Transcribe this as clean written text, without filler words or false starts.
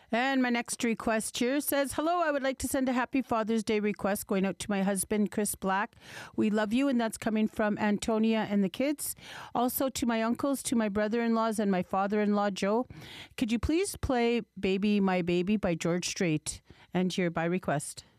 And my next request here says, hello, I would like to send a happy Father's Day request going out to my husband, Chris Black. We love you, and that's coming from Antonia and the kids. Also to my uncles, to my brother-in-laws, and my father-in-law, Joe. Could you please play Baby My Baby by George Strait? And here by request.